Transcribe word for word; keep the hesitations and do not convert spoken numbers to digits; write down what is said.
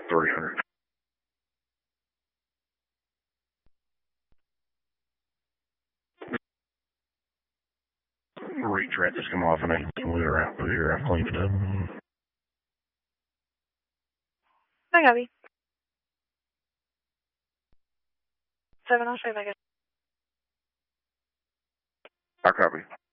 three hundred. Retract just come off and I can move it around put here. I've cleaned it up. Hi, Gabby. Seven, I'll show you back. I copy.